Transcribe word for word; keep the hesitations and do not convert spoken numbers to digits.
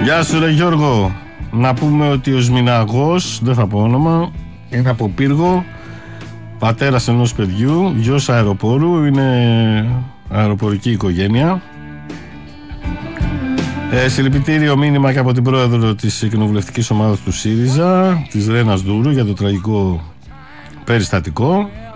Γεια σου ρε Γιώργο. Να πούμε ότι ο Σμιναγός, δεν θα πω όνομα, είναι από Πύργο, πατέρας ενός παιδιού, γιος αεροπόρου, είναι αεροπορική οικογένεια. Ε, συλληπιτήριο μήνυμα και από την πρόεδρο της κοινοβουλευτικής ομάδας του ΣΥΡΙΖΑ, της Ρένας Δούρου, για το τραγικό περιστατικό.